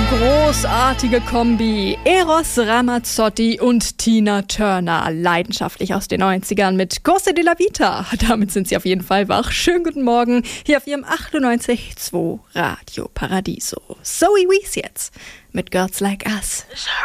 großartige Kombi. Eros Ramazzotti und Tina Turner. Leidenschaftlich aus den 90ern mit Corse de la Vita. Damit sind sie auf jeden Fall wach. Schönen guten Morgen hier auf ihrem 98.2 Radio Paradiso. Zoe Wees jetzt mit Girls Like Us.